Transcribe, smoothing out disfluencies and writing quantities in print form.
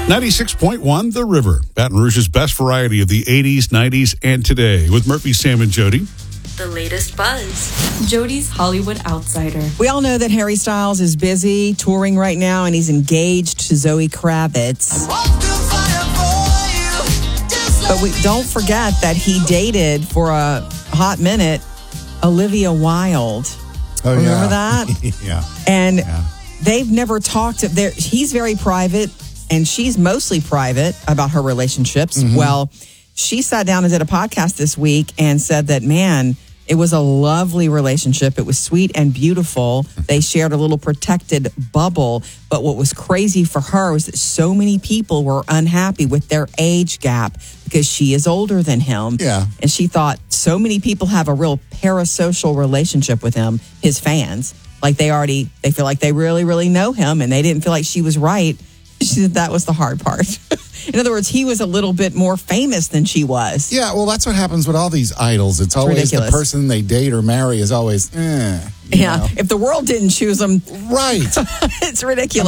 96.1 The River, Baton Rouge's best variety of the 80s, 90s, and today with Murphy, Sam, and Jody. The latest buzz. Jody's Hollywood Outsider. We all know that Harry Styles is busy touring right now, and he's engaged to Zoe Kravitz. But we don't forget that he dated for a hot minute Olivia Wilde. Oh, Remember that? Yeah. And they've never talked. He's very private, and she's mostly private about her relationships. Mm-hmm. Well, she sat down and did a podcast this week and said that, man, it was a lovely relationship. It was sweet and beautiful. They shared a little protected bubble. But what was crazy for her was that so many people were unhappy with their age gap because she is older than him. Yeah. And she thought so many people have a real parasocial relationship with him, his fans. Like they feel like they really, really know him, and they didn't feel like she was right. She said that was the hard part. In other words, he was a little bit more famous than she was. Yeah, well, that's what happens with all these idols. It's always ridiculous. The person they date or marry is always, you know. If the world didn't choose them, Right. it's ridiculous.